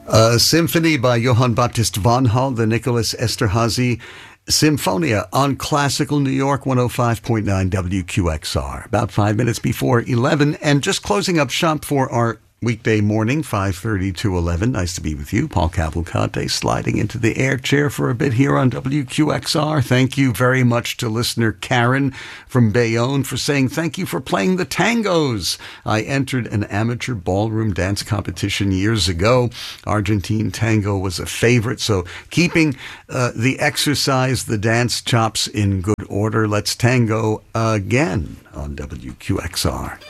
Symphony by Johann Baptist von Hall, the Nicholas Esterhazy Symphonia on Classical New York 105.9 WQXR. About 5 minutes before 11, and just closing up shop for our weekday morning, 5:30 to 11. Nice to be with you. Paul Cavalcante sliding into the air chair for a bit here on WQXR. Thank you very much to listener Karen from Bayonne for saying thank you for playing the tangos. I entered an amateur ballroom dance competition years ago. Argentine tango was a favorite, so keeping the exercise, the dance chops in good order. Let's tango again on WQXR.